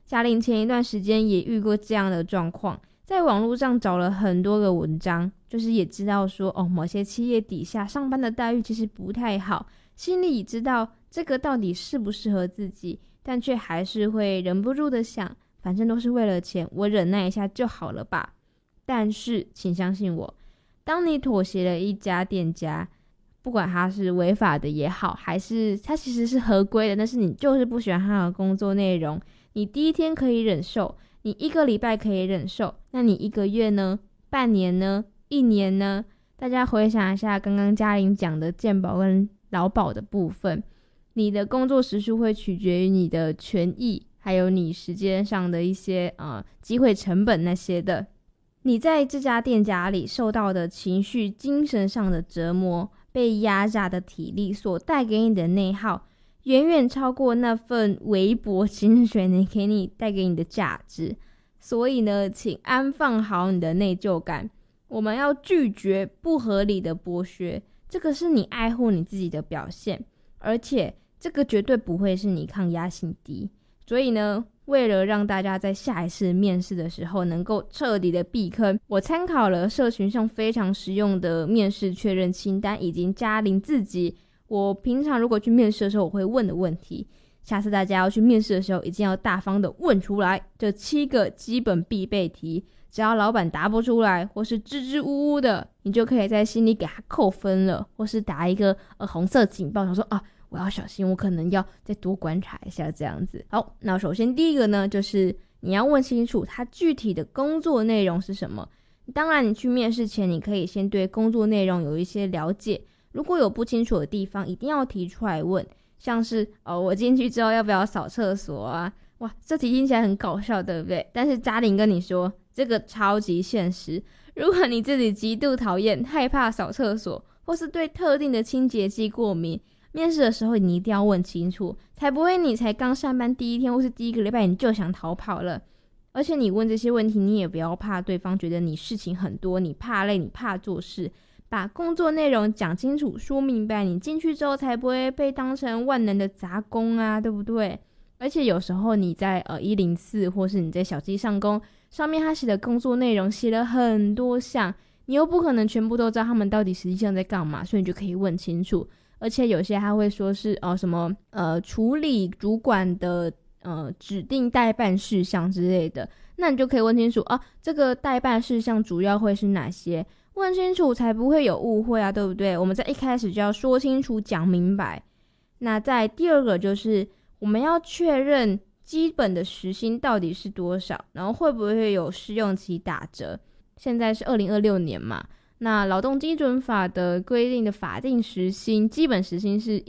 嘉玲前一段时间也遇过这样的状况，在网络上找了很多个文章，就是也知道说某些企业底下上班的待遇其实不太好，心里知道这个到底适不适合自己，但却还是会忍不住的想，反正都是为了钱，我忍耐一下就好了吧。但是请相信我，当你妥协了一家店家，不管他是违法的也好，还是他其实是合规的，但是你就是不喜欢他的工作内容，你第一天可以忍受，你1个礼拜可以忍受，那你1个月呢？半年呢？1年呢？大家回想一下刚刚嘉玲讲的健保跟劳保的部分，你的工作时数会取决于你的权益，还有你时间上的一些机会成本那些的。你在这家店家里受到的情绪、精神上的折磨，被压榨的体力所带给你的内耗，远远超过那份微薄薪水带给你的价值。所以呢，请安放好你的内疚感，我们要拒绝不合理的剥削，这个是你爱护你自己的表现，而且这个绝对不会是你抗压性低。所以呢，为了让大家在下一次面试的时候能够彻底的避坑，我参考了社群上非常实用的面试确认清单，以及嘉玲自己我平常如果去面试的时候我会问的问题。下次大家要去面试的时候一定要大方的问出来，这7个基本必备题，只要老板答不出来或是支支吾吾的，你就可以在心里给他扣分了，或是打一个红色警报，想说我要小心，我可能要再多观察一下这样子。好，那首先第一个呢，就是你要问清楚他具体的工作内容是什么。当然你去面试前你可以先对工作内容有一些了解，如果有不清楚的地方一定要提出来问，像是我进去之后要不要扫厕所啊？哇，这题听起来很搞笑对不对？但是嘉玲跟你说这个超级现实，如果你自己极度讨厌害怕扫厕所，或是对特定的清洁剂过敏，面试的时候你一定要问清楚，才不会你才刚上班第1天或是第1个礼拜你就想逃跑了。而且你问这些问题，你也不要怕对方觉得你事情很多，你怕累，你怕做事，把工作内容讲清楚说明白，你进去之后才不会被当成万能的杂工啊，对不对？而且有时候你在104或是你在小鸡上工上面，他写的工作内容写了很多项，你又不可能全部都知道他们到底实际上在干嘛，所以你就可以问清楚。而且有些他会说是什么处理主管的指定代办事项之类的，那你就可以问清楚这个代办事项主要会是哪些，问清楚才不会有误会啊，对不对？我们在一开始就要说清楚讲明白。那在第二个就是我们要确认基本的时薪到底是多少，然后会不会有试用期打折。现在是2026年嘛，那劳动基准法的规定的法定时薪基本时薪是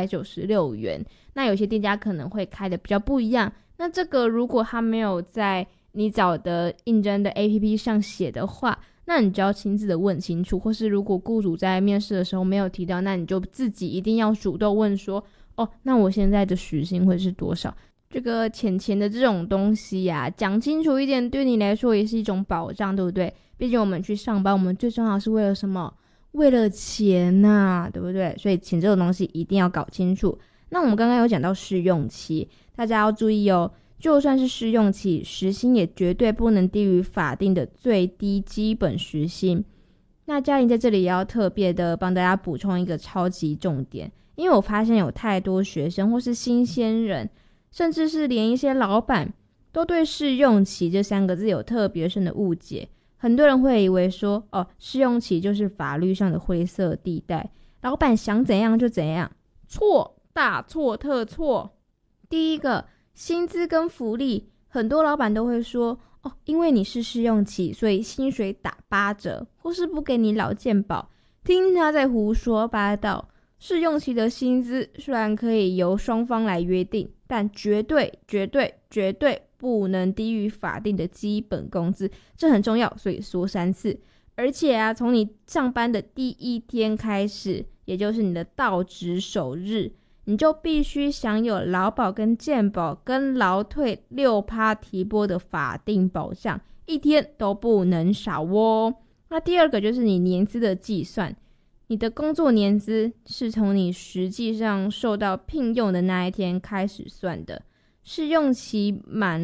196元，那有些店家可能会开的比较不一样，那这个如果他没有在你找的应征的 APP 上写的话，那你就要亲自的问清楚，或是如果雇主在面试的时候没有提到，那你就自己一定要主动问说那我现在的时薪会是多少。这个钱的这种东西啊，讲清楚一点对你来说也是一种保障，对不对？毕竟我们去上班，我们最重要是为了什么？为了钱啊，对不对？所以钱这种东西一定要搞清楚。那我们刚刚有讲到试用期，大家要注意就算是试用期，时薪也绝对不能低于法定的最低基本时薪。那嘉玲在这里也要特别的帮大家补充一个超级重点，因为我发现有太多学生或是新鲜人，甚至是连一些老板都对试用期这3个字有特别深的误解。很多人会以为说试用期就是法律上的灰色地带，老板想怎样就怎样。错，大错特错。第一个，薪资跟福利，很多老板都会说因为你是试用期，所以薪水打8折，或是不给你劳健保，听他在胡说八道。试用期的薪资虽然可以由双方来约定，但绝对不能低于法定的基本工资，这很重要，所以说3次。而且从你上班的第1天开始，也就是你的到职首日，你就必须享有劳保跟健保跟劳退6%提拨的法定保障，1天都不能少哦。那第二个就是你年资的计算，你的工作年资是从你实际上受到聘用的那一天开始算的，试用期满